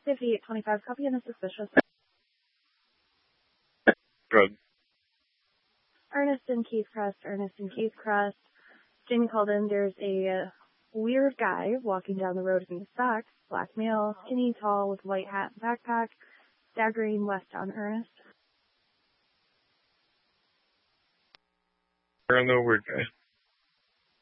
5825, copy in a suspicious. Good. Ernest and Keith Crest. Jamie called in. There's a weird guy walking down the road in his socks. Black male, skinny, tall, with white hat and backpack, staggering west on Ernest. Where on the weird guy?